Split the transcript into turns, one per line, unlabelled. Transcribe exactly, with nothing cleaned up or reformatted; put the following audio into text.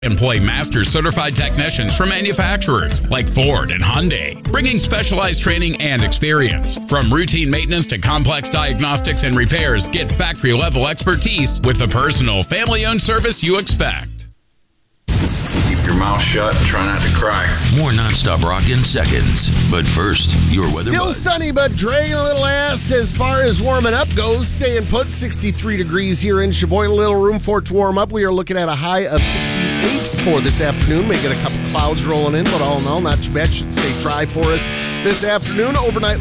Employ master certified technicians from manufacturers like Ford and Hyundai, bringing specialized training and experience. From routine maintenance to complex diagnostics and repairs, get factory-level expertise with the personal, family-owned service you expect.
Keep your mouth shut and try not to cry.
More nonstop rock in seconds. But first, your weather
Still
buzz.
sunny, but dragging a little ass as far as warming up goes. Staying put, sixty-three degrees here in Sheboygan. A little room for it to warm up. We are looking at a high of sixty-eight for this afternoon. May get a couple clouds rolling in, but all in all, not too bad. Should stay dry for us this afternoon. Overnight